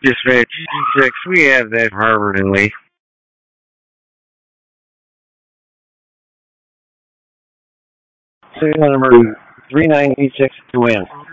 Dispatch 6, we have that Harvard and Lee. Serial number 3986 to win.